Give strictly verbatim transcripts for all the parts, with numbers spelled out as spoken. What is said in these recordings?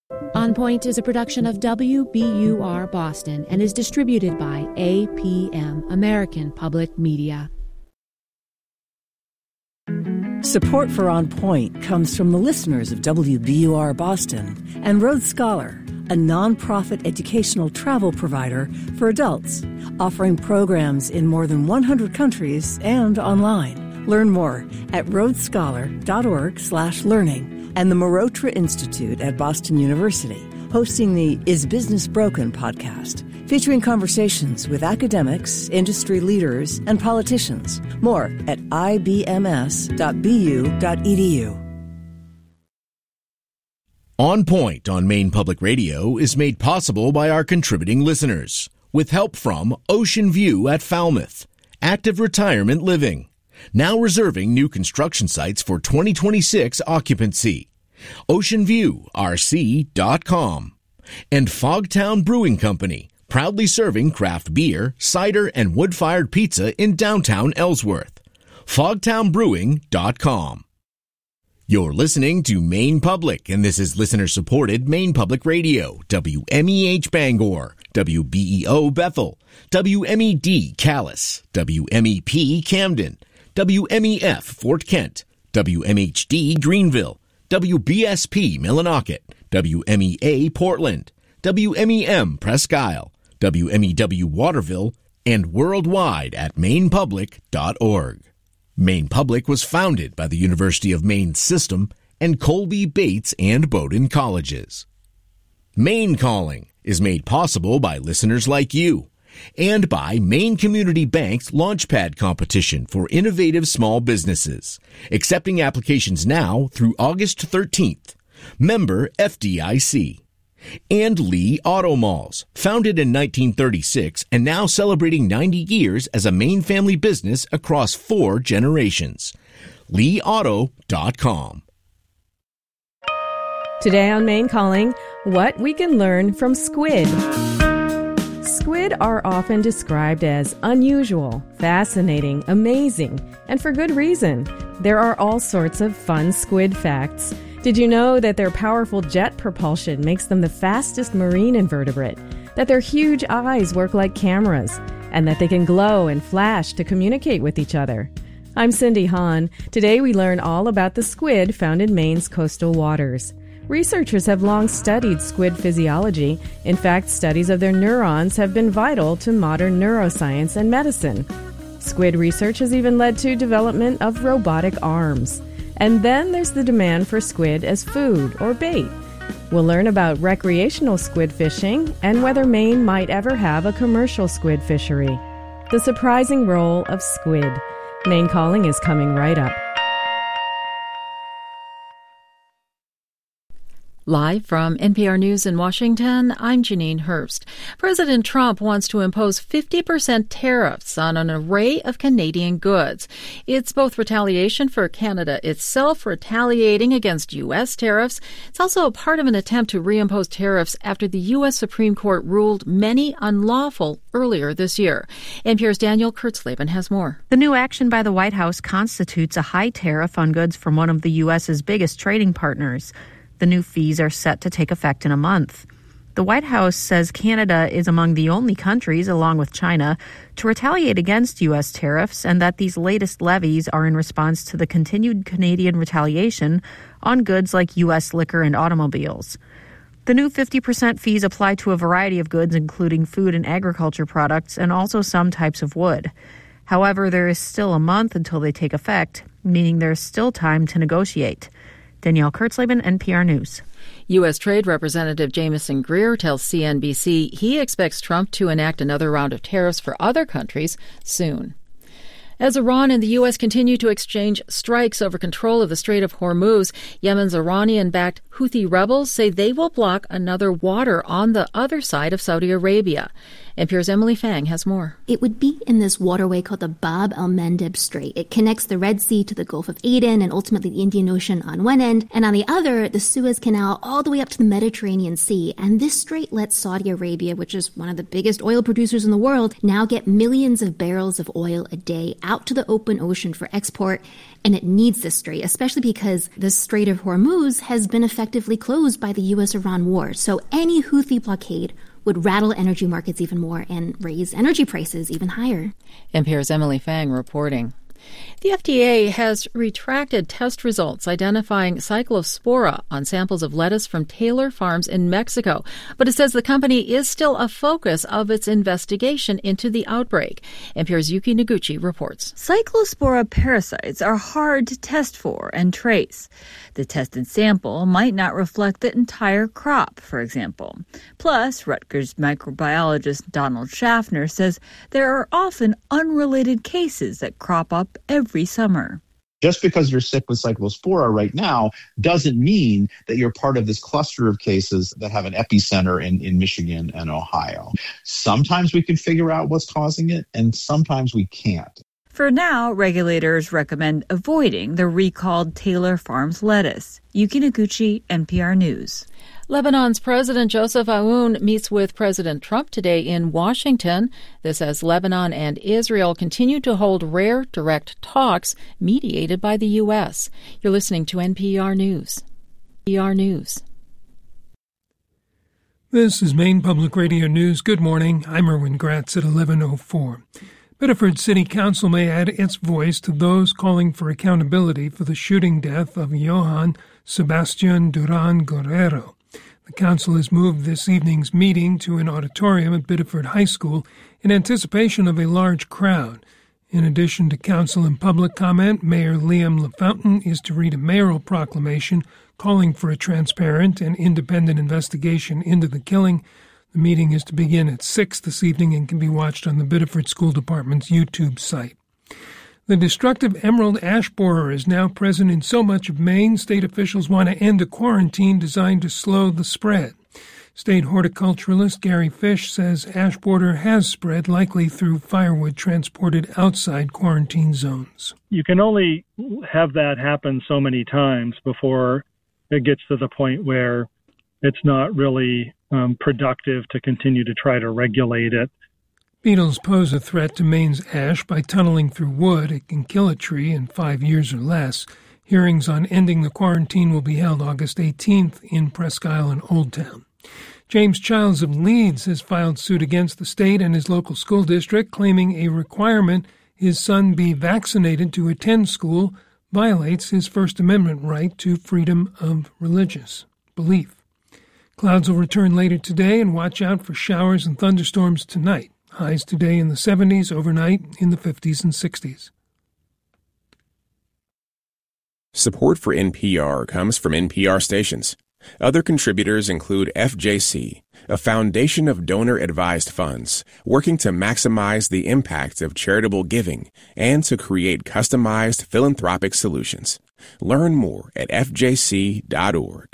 On Point is a production of W B U R Boston and is distributed by A P M, American Public Media. Support for On Point comes from the listeners of W B U R Boston and Road Scholar, a nonprofit educational travel provider for adults, offering programs in more than one hundred countries and online. Learn more at roadscholar.org slash learning. And the Marotra Institute at Boston University, hosting the Is Business Broken podcast, featuring conversations with academics, industry leaders, and politicians. More at I B M S dot B U dot E D U. On Point on Maine Public Radio is made possible by our contributing listeners, with help from Ocean View at Falmouth, Active Retirement Living, now reserving new construction sites for twenty twenty-six occupancy. ocean view R C dot com. And Fogtown Brewing Company, proudly serving craft beer, cider, and wood-fired pizza in downtown Ellsworth. fogtown brewing dot com. You're listening to Maine Public, and this is listener-supported Maine Public Radio, W M E H Bangor, W B E O Bethel, W M E D Calais, W M E P Camden, W M E F Fort Kent, W M H D Greenville, W B S P Millinocket, W M E A Portland, W M E M Presque Isle, W M E W Waterville, and worldwide at maine public dot org. Maine Public was founded by the University of Maine System and Colby, Bates, and Bowdoin Colleges. Maine Calling is made possible by listeners like you and by Maine Community Bank's Launchpad competition for innovative small businesses, accepting applications now through August thirteenth. Member F D I C. And Lee Auto Malls, founded in nineteen thirty-six and now celebrating ninety years as a Maine family business across four generations. lee auto dot com. Today on Maine Calling, what we can learn from squid. Squid are often described as unusual, fascinating, amazing, and for good reason. There are all sorts of fun squid facts. Did you know that their powerful jet propulsion makes them the fastest marine invertebrate, that their huge eyes work like cameras, and that they can glow and flash to communicate with each other? I'm Cindy Hahn. Today we learn all about the squid found in Maine's coastal waters. Researchers have long studied squid physiology. In fact, studies of their neurons have been vital to modern neuroscience and medicine. Squid research has even led to development of robotic arms. And then there's the demand for squid as food or bait. We'll learn about recreational squid fishing and whether Maine might ever have a commercial squid fishery. The surprising role of squid. Maine Calling is coming right up. Live from N P R News in Washington, I'm Janine Hurst. President Trump wants to impose fifty percent tariffs on an array of Canadian goods. It's both retaliation for Canada itself retaliating against U S tariffs. It's also a part of an attempt to reimpose tariffs after the U S Supreme Court ruled many unlawful earlier this year. N P R's Daniel Kurtzleben has more. The new action by the White House constitutes a high tariff on goods from one of the U S's biggest trading partners. The new fees are set to take effect in a month. The White House says Canada is among the only countries, along with China, to retaliate against U S tariffs, and that these latest levies are in response to the continued Canadian retaliation on goods like U S liquor and automobiles. The new fifty percent fees apply to a variety of goods, including food and agriculture products, and also some types of wood. However, there is still a month until they take effect, meaning there's still time to negotiate. Danielle Kurtzleben, N P R News. U S. Trade Representative Jamieson Greer tells C N B C he expects Trump to enact another round of tariffs for other countries soon. As Iran and the U S continue to exchange strikes over control of the Strait of Hormuz, Yemen's Iranian-backed Houthi rebels say they will block another water on the other side of Saudi Arabia. N P R's Emily Fang has more. It would be in this waterway called the Bab el-Mandeb Strait. It connects the Red Sea to the Gulf of Aden and ultimately the Indian Ocean on one end, and on the other, the Suez Canal all the way up to the Mediterranean Sea. And this strait lets Saudi Arabia, which is one of the biggest oil producers in the world, now get millions of barrels of oil a day out to the open ocean for export, and it needs this strait, especially because the Strait of Hormuz has been effectively closed by the U S Iran war. So any Houthi blockade would rattle energy markets even more and raise energy prices even higher. N P R's Emily Fang reporting. The F D A has retracted test results identifying Cyclospora on samples of lettuce from Taylor Farms in Mexico, but it says the company is still a focus of its investigation into the outbreak. N P R's Yuki Noguchi reports. Cyclospora parasites are hard to test for and trace. The tested sample might not reflect the entire crop, for example. Plus, Rutgers microbiologist Donald Schaffner says there are often unrelated cases that crop up every summer. Just because you're sick with Cyclospora right now doesn't mean that you're part of this cluster of cases that have an epicenter in, in Michigan and Ohio. Sometimes we can figure out what's causing it, and sometimes we can't. For now, regulators recommend avoiding the recalled Taylor Farms lettuce. Yuki Noguchi, N P R News. Lebanon's President Joseph Aoun meets with President Trump today in Washington. This as Lebanon and Israel continue to hold rare, direct talks mediated by the U S. You're listening to N P R News. N P R News. This is Maine Public Radio News. Good morning. I'm Erwin Gratz at eleven oh four. Biddeford City Council may add its voice to those calling for accountability for the shooting death of Johann Sebastian Duran Guerrero. The council has moved this evening's meeting to an auditorium at Biddeford High School in anticipation of a large crowd. In addition to council and public comment, Mayor Liam LaFountain is to read a mayoral proclamation calling for a transparent and independent investigation into the killing. The meeting is to begin at six this evening and can be watched on the Biddeford School Department's YouTube site. The destructive emerald ash borer is now present in so much of Maine, state officials want to end a quarantine designed to slow the spread. State horticulturalist Gary Fish says ash borer has spread, likely through firewood transported outside quarantine zones. You can only have that happen so many times before it gets to the point where it's not really um, productive to continue to try to regulate it. Beetles pose a threat to Maine's ash by tunneling through wood. It can kill a tree in five years or less. Hearings on ending the quarantine will be held August eighteenth in Presque Isle and Old Town. James Childs of Leeds has filed suit against the state and his local school district, claiming a requirement his son be vaccinated to attend school violates his First Amendment right to freedom of religious belief. Clouds will return later today, and watch out for showers and thunderstorms tonight. Highs today in the seventies, overnight in the fifties and sixties. Support for N P R comes from N P R stations. Other contributors include F J C, a foundation of donor-advised funds working to maximize the impact of charitable giving and to create customized philanthropic solutions. Learn more at F J C dot org.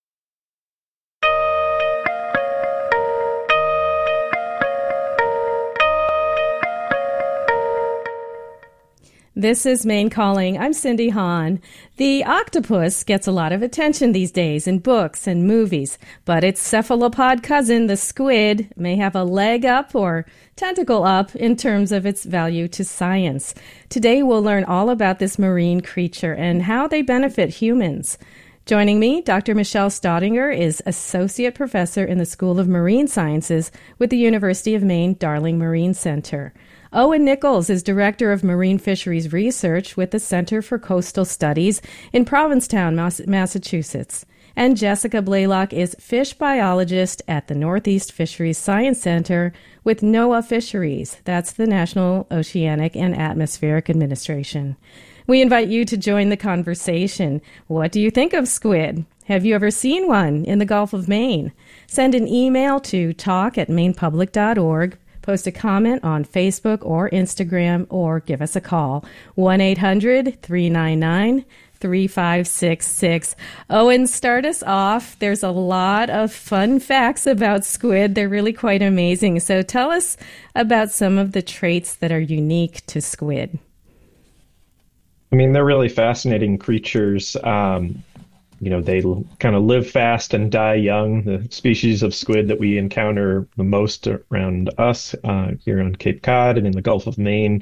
This is Maine Calling. I'm Cindy Hahn. The octopus gets a lot of attention these days in books and movies, but its cephalopod cousin, the squid, may have a leg up or tentacle up in terms of its value to science. Today we'll learn all about this marine creature and how they benefit humans. Joining me, Doctor Michelle Staudinger is Associate Professor in the School of Marine Sciences with the University of Maine Darling Marine Center. Owen Nichols is Director of Marine Fisheries Research with the Center for Coastal Studies in Provincetown, Massachusetts. And Jessica Blaylock is Fish Biologist at the Northeast Fisheries Science Center with NOAA Fisheries. That's the National Oceanic and Atmospheric Administration. We invite you to join the conversation. What do you think of squid? Have you ever seen one in the Gulf of Maine? Send an email to talk at maine public dot org. Post a comment on Facebook or Instagram, or give us a call, one eight hundred three nine nine three five six six. Owen, start us off. There's a lot of fun facts about squid. They're really quite amazing. So tell us about some of the traits that are unique to squid. I mean, they're really fascinating creatures. Um, You know, they kind of live fast and die young. The species of squid that we encounter the most around us uh, here on Cape Cod and in the Gulf of Maine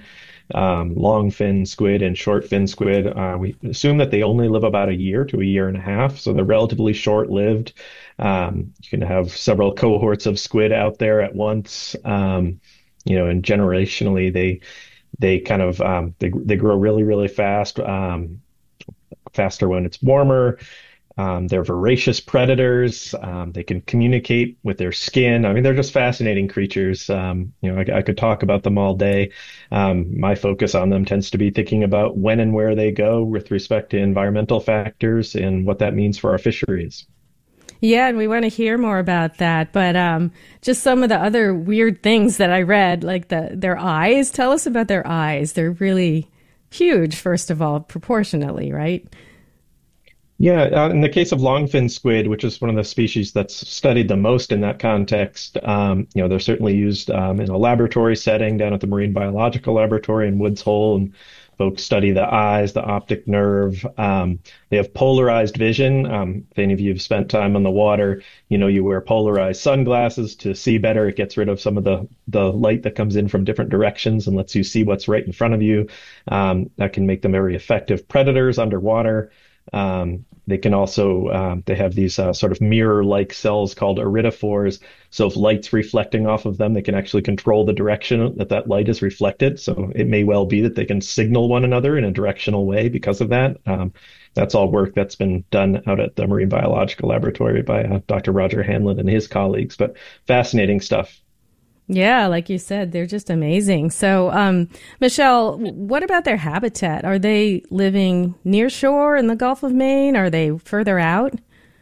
um, long fin squid and short fin squid. Uh, we assume that they only live about a year to a year and a half, so they're relatively short lived. Um, you can have several cohorts of squid out there at once, um, you know, and generationally they they kind of um, they they grow really really fast, um, faster when it's warmer. Um, they're voracious predators. Um, they can communicate with their skin. I mean, they're just fascinating creatures. Um, you know, I, I could talk about them all day. Um, my focus on them tends to be thinking about when and where they go with respect to environmental factors and what that means for our fisheries. Yeah, and we want to hear more about that. But um, just some of the other weird things that I read, like the their eyes. Tell us about their eyes. They're really huge, first of all, proportionately, right? Yeah, uh, in the case of longfin squid, which is one of the species that's studied the most in that context, um, you know, they're certainly used um, in a laboratory setting down at the Marine Biological Laboratory in Woods Hole, and folks study the eyes, the optic nerve. Um, they have polarized vision. Um, if any of you have spent time on the water, you know, you wear polarized sunglasses to see better. It gets rid of some of the, the light that comes in from different directions and lets you see what's right in front of you. Um, that can make them very effective predators underwater. Um, they can also, um, they have these uh, sort of mirror-like cells called iridophores. So if light's reflecting off of them, they can actually control the direction that that light is reflected. So it may well be that they can signal one another in a directional way because of that. Um, that's all work that's been done out at the Marine Biological Laboratory by uh, Doctor Roger Hanlon and his colleagues, but fascinating stuff. Yeah, like you said, they're just amazing. So, um, Michelle, what about their habitat? Are they living near shore in the Gulf of Maine? Are they further out?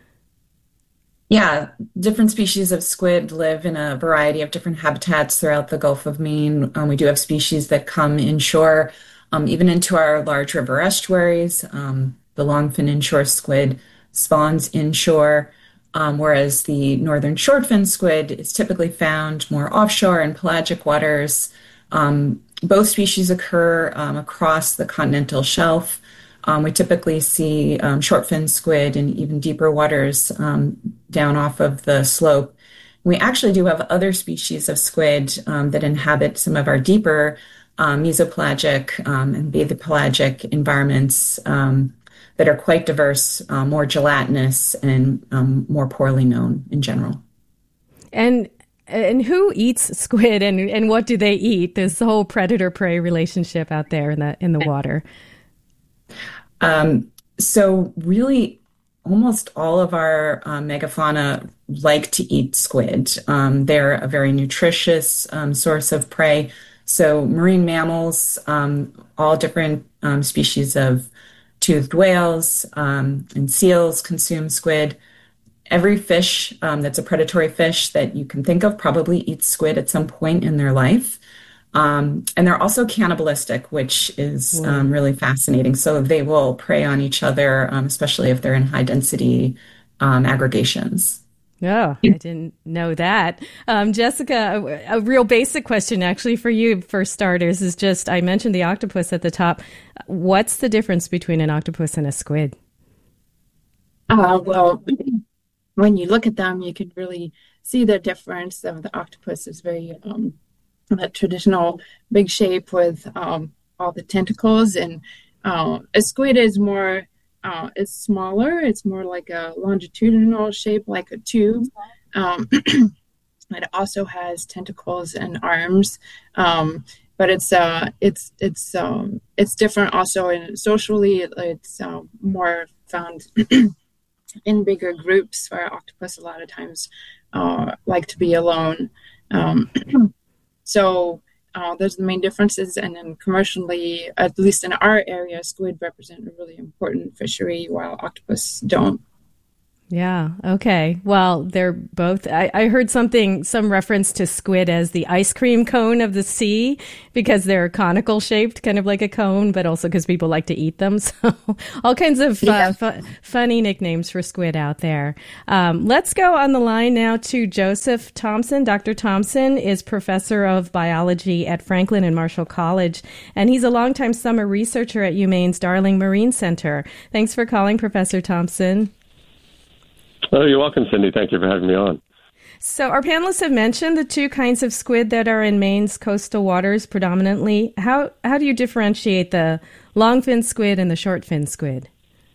Yeah, different species of squid live in a variety of different habitats throughout the Gulf of Maine. Um, we do have species that come inshore, um, even into our large river estuaries. Um, the longfin inshore squid spawns inshore. Um, whereas the northern shortfin squid is typically found more offshore in pelagic waters. Um, both species occur um, across the continental shelf. Um, we typically see um, shortfin squid in even deeper waters um, down off of the slope. We actually do have other species of squid um, that inhabit some of our deeper um, mesopelagic um, and bathypelagic environments um, that are quite diverse, uh, more gelatinous, and um, more poorly known in general. And and who eats squid, and and what do they eat? This whole predator-prey relationship out there in the in the water. Um, so really, almost all of our uh, megafauna like to eat squid. Um, they're a very nutritious um, source of prey. So marine mammals, um, all different um, species of toothed whales um, and seals consume squid. Every fish um, that's a predatory fish that you can think of probably eats squid at some point in their life. Um, and they're also cannibalistic, which is um, really fascinating. So they will prey on each other, um, especially if they're in high density um, aggregations. Oh, I didn't know that. Um, Jessica, a, a real basic question actually for you, for starters, is just, I mentioned the octopus at the top. What's the difference between an octopus and a squid? Uh, well, when you look at them, you can really see the difference. So the octopus is very um, that traditional big shape with um, all the tentacles, and uh, a squid is more Uh, it's smaller. It's more like a longitudinal shape, like a tube. Um, it also has tentacles and arms, um, but it's uh, it's it's um, it's different. Also, in socially, it's uh, more found in bigger groups. Where octopus a lot of times uh, like to be alone. Um, so. Uh, those are the main differences. And then commercially, at least in our area, squid represent a really important fishery, while octopus don't. Yeah. Okay. Well, they're both. I, I heard something, some reference to squid as the ice cream cone of the sea, because they're conical shaped, kind of like a cone, but also because people like to eat them. So all kinds of uh, yeah. fu- funny nicknames for squid out there. Um, let's go on the line now to Joseph Thompson. Doctor Thompson is professor of biology at Franklin and Marshall College, and he's a longtime summer researcher at UMaine's Darling Marine Center. Thanks for calling, Professor Thompson. Oh, you're welcome, Cindy. Thank you for having me on. So our panelists have mentioned the two kinds of squid that are in Maine's coastal waters predominantly. How how do you differentiate the longfin squid and the shortfin squid?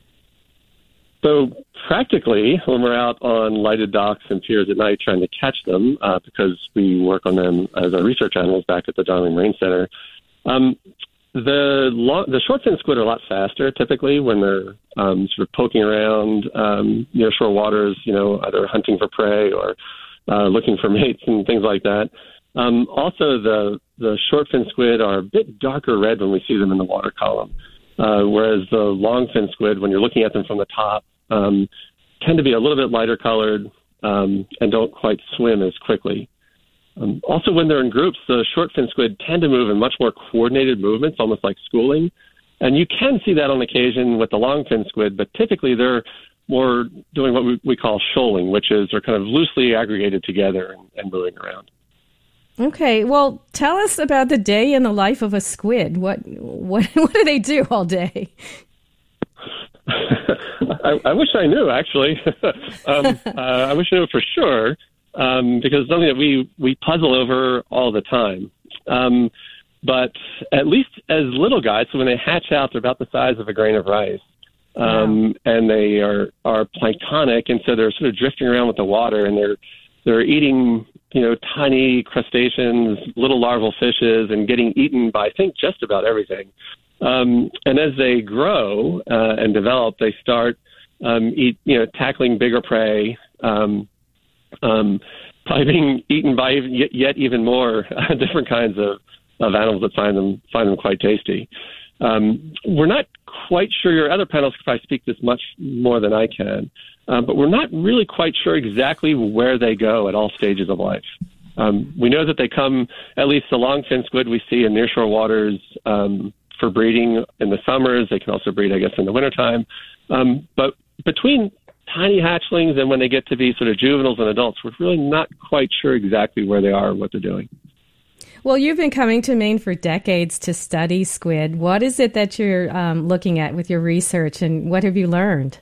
So practically, when we're out on lighted docks and piers at night trying to catch them, uh, because we work on them as our research animals back at the Darling Marine Center, um, the long, the shortfin squid are a lot faster typically when they're um, sort of poking around um, near shore waters, you know, either hunting for prey or uh, looking for mates and things like that. Um, also, the the shortfin squid are a bit darker red when we see them in the water column, uh, whereas the longfin squid, when you're looking at them from the top, um, tend to be a little bit lighter colored um, and don't quite swim as quickly. Um, also, when they're in groups, the shortfin squid tend to move in much more coordinated movements, almost like schooling. And you can see that on occasion with the longfin squid, but typically they're more doing what we, we call shoaling, which is they're kind of loosely aggregated together and, and moving around. Okay, well, tell us about the day in the life of a squid. What what what do they do all day? I, I wish I knew, actually. um, uh, I wish I knew for sure, um, because it's something that we, we puzzle over all the time. Um, but at least as little guys, so when they hatch out, they're about the size of a grain of rice. Um, wow. And they are, are planktonic, and so they're sort of drifting around with the water, and they're they're eating, you know, tiny crustaceans, little larval fishes, and getting eaten by, I think, just about everything. Um, and as they grow uh, and develop, they start um, eat, you know, tackling bigger prey, um, um, probably being eaten by even, yet, yet even more uh, different kinds of, of animals that find them find them quite tasty. Um, we're not quite sure. Your other panelists could probably speak this much more than I can, uh, but we're not really quite sure exactly where they go at all stages of life. Um, we know that they come, at least the longfin squid we see in nearshore waters, um, for breeding in the summers. They can also breed, I guess, in the wintertime. Um, but between tiny hatchlings and when they get to be sort of juveniles and adults, we're really not quite sure exactly where they are or what they're doing. Well, you've been coming to Maine for decades to study squid. What is it that you're um, looking at with your research, and what have you learned?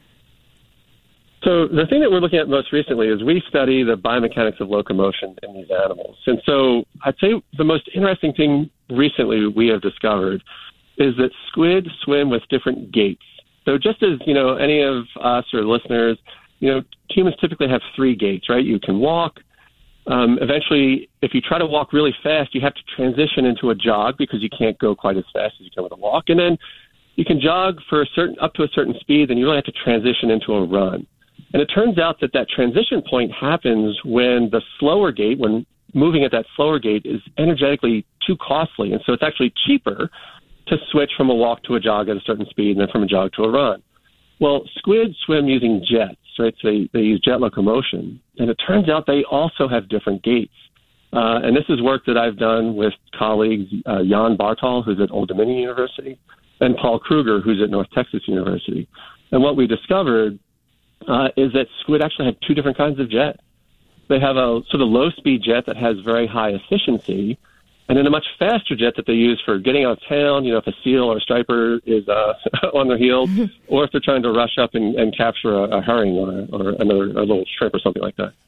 So the thing that we're looking at most recently is we study the biomechanics of locomotion in these animals. And so I'd say the most interesting thing recently we have discovered is that squid swim with different gaits. So just as, you know, any of us or listeners, you know, humans typically have three gaits, right? You can walk. Um, eventually, if you try to walk really fast, you have to transition into a jog because you can't go quite as fast as you can with a walk. And then you can jog for a certain up to a certain speed, then you really have to transition into a run. And it turns out that that transition point happens when the slower gait, when moving at that slower gait, is energetically too costly. And so it's actually cheaper to switch from a walk to a jog at a certain speed and then from a jog to a run. Well, squid swim using jets, right? So they, they use jet locomotion. And it turns out they also have different gaits. Uh, and this is work that I've done with colleagues, uh, Jan Bartal, who's at Old Dominion University, and Paul Kruger, who's at North Texas University. And what we discovered Uh, is that squid actually have two different kinds of jet. They have a sort of low-speed jet that has very high efficiency, and then a much faster jet that they use for getting out of town, you know, if a seal or a striper is uh, on their heels, or if they're trying to rush up and, and capture a, a herring or, a, or another a little shrimp or something like that.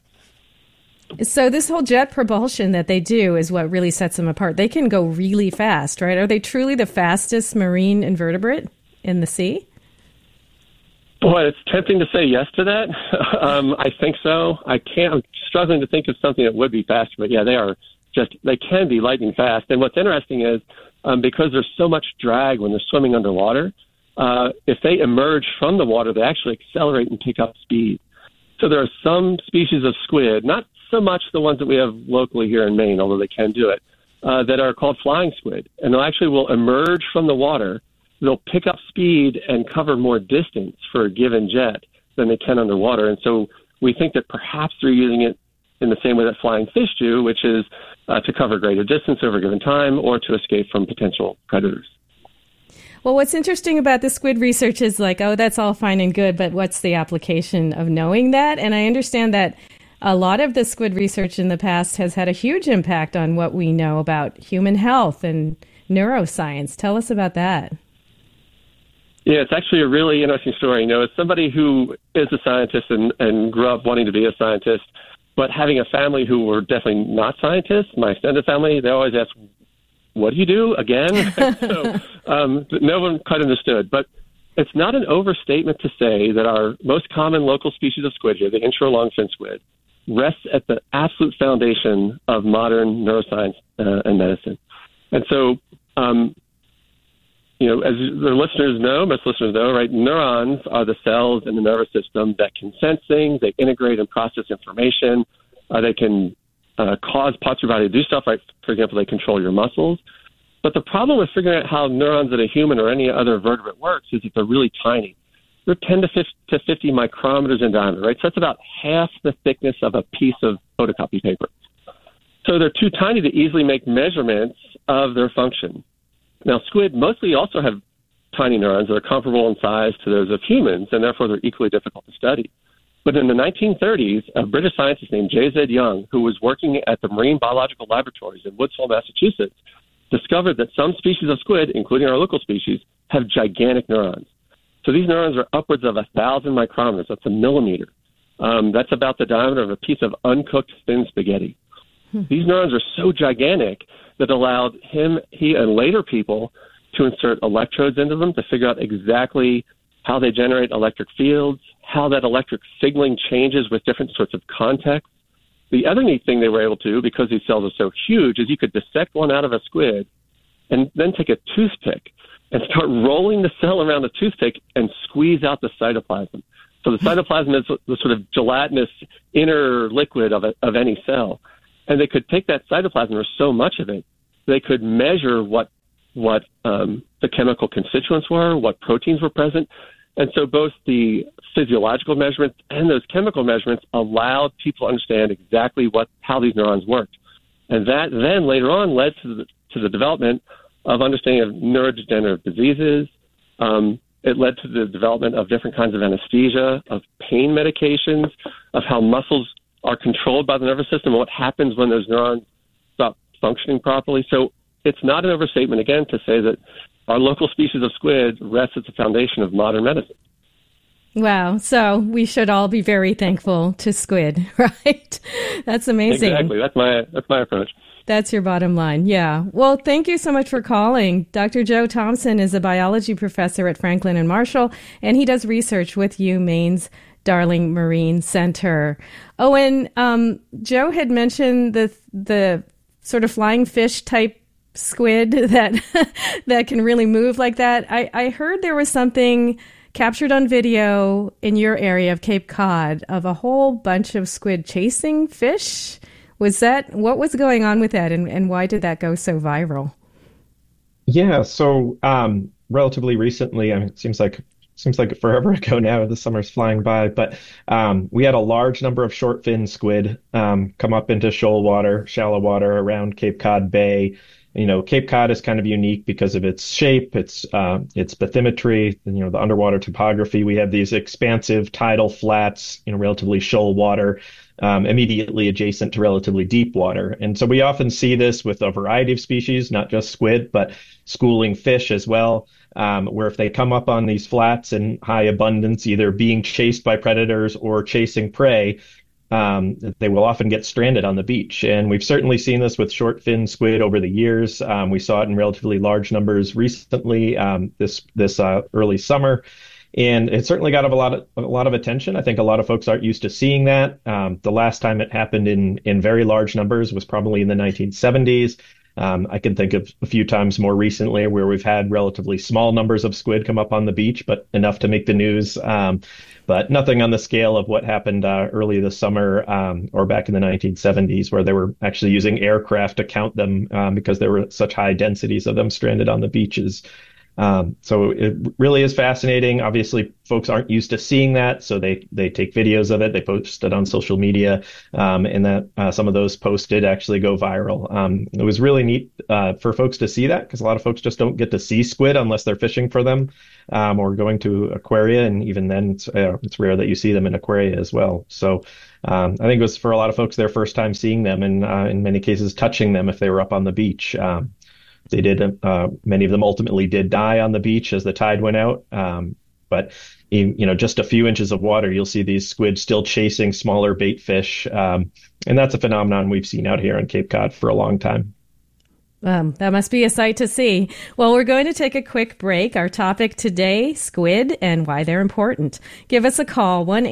So this whole jet propulsion that they do is what really sets them apart. They can go really fast, right? Are they truly the fastest marine invertebrate in the sea? Boy, it's tempting to say yes to that. um, I think so. I can't. I'm struggling to think of something that would be faster, but yeah, they are just. They can be lightning fast. And what's interesting is um, because there's so much drag when they're swimming underwater, uh, if they emerge from the water, they actually accelerate and pick up speed. So there are some species of squid, not so much the ones that we have locally here in Maine, although they can do it, uh, that are called flying squid, and they actually will emerge from the water. They'll pick up speed and cover more distance for a given jet than they can underwater. And so we think that perhaps they're using it in the same way that flying fish do, which is uh, to cover greater distance over a given time or to escape from potential predators. Well, what's interesting about the squid research is like, oh, that's all fine and good, but what's the application of knowing that? And I understand that a lot of the squid research in the past has had a huge impact on what we know about human health and neuroscience. Tell us about that. Yeah, it's actually a really interesting story. You know, as somebody who is a scientist and, and grew up wanting to be a scientist, but having a family who were definitely not scientists, my extended family, they always ask, what do you do again? so um, no one quite understood. But it's not an overstatement to say that our most common local species of squid here, the inshore longfin squid, rests at the absolute foundation of modern neuroscience uh, and medicine. And so, um, you know, as the listeners know, most listeners know, right, neurons are the cells in the nervous system that can sense things, they integrate and process information, uh, they can uh, cause parts of your body to do stuff, like, for example, they control your muscles. But the problem with figuring out how neurons in a human or any other vertebrate works is that they're really tiny. They're ten to fifty micrometers in diameter, right? So that's about half the thickness of a piece of photocopy paper. So they're too tiny to easily make measurements of their function. Now, squid mostly also have tiny neurons that are comparable in size to those of humans, and therefore they're equally difficult to study. But in the nineteen thirties, a British scientist named J Z Young, who was working at the Marine Biological Laboratories in Woods Hole, Massachusetts, discovered that some species of squid, including our local species, have gigantic neurons. So these neurons are upwards of one thousand micrometers. That's a millimeter. Um, that's about the diameter of a piece of uncooked thin spaghetti. Hmm. These neurons are so gigantic that allowed him, he, and later people to insert electrodes into them to figure out exactly how they generate electric fields, how that electric signaling changes with different sorts of contexts. The other neat thing they were able to do, because these cells are so huge, is you could dissect one out of a squid and then take a toothpick and start rolling the cell around the toothpick and squeeze out the cytoplasm. So the cytoplasm is the sort of gelatinous inner liquid of, a, of any cell. And they could take that cytoplasm, or so much of it, they could measure what what um, the chemical constituents were, what proteins were present. And so both the physiological measurements and those chemical measurements allowed people to understand exactly what how these neurons worked. And that then later on led to the, to the development of understanding of neurodegenerative diseases. Um, it led to the development of different kinds of anesthesia, of pain medications, of how muscles are controlled by the nervous system, and what happens when those neurons stop functioning properly. So it's not an overstatement, again, to say that our local species of squid rests at the foundation of modern medicine. Wow. So we should all be very thankful to squid, right? That's amazing. Exactly. That's my that's my approach. That's your bottom line. Yeah. Well, thank you so much for calling. Doctor Joe Thompson is a biology professor at Franklin and Marshall, and he does research with UMaine's Darling Marine Center. Oh, and um, Joe had mentioned the the sort of flying fish type squid that that can really move like that. I, I heard there was something captured on video in your area of Cape Cod of a whole bunch of squid chasing fish. Was that, what was going on with that, and, and why did that go so viral? Yeah, so um, relatively recently, I mean, it seems like seems like forever ago now, the summer's flying by, but um, we had a large number of short fin squid um, come up into shoal water, shallow water around Cape Cod Bay. You know, Cape Cod is kind of unique because of its shape, its uh, its bathymetry, you know, the underwater topography. We have these expansive tidal flats, you know, relatively shoal water, um, immediately adjacent to relatively deep water. And so we often see this with a variety of species, not just squid, but schooling fish as well, um, where if they come up on these flats in high abundance, either being chased by predators or chasing prey, Um, they will often get stranded on the beach. And we've certainly seen this with short fin squid over the years. Um, we saw it in relatively large numbers recently, um, this this uh, early summer. And it certainly got a lot of a lot of attention. I think a lot of folks aren't used to seeing that. Um, the last time it happened in in very large numbers was probably in the nineteen seventies. Um, I can think of a few times more recently where we've had relatively small numbers of squid come up on the beach, but enough to make the news. Um, but nothing on the scale of what happened uh, early this summer um, or back in the nineteen seventies, where they were actually using aircraft to count them um, because there were such high densities of them stranded on the beaches. Um, so it really is fascinating. Obviously, folks aren't used to seeing that, so they they take videos of it, they post it on social media, um, and that uh, some of those posted actually go viral. Um, it was really neat uh, for folks to see that, because a lot of folks just don't get to see squid unless they're fishing for them um, or going to aquaria, and even then it's, uh, it's rare that you see them in aquaria as well. So um, I think it was for a lot of folks their first time seeing them, and uh, in many cases touching them if they were up on the beach. Um, They did. Uh, many of them ultimately did die on the beach as the tide went out. Um, but in, you know, just a few inches of water, you'll see these squid still chasing smaller bait fish. Um, and that's a phenomenon we've seen out here on Cape Cod for a long time. Um, that must be a sight to see. Well, we're going to take a quick break. Our topic today, squid and why they're important. Give us a call, one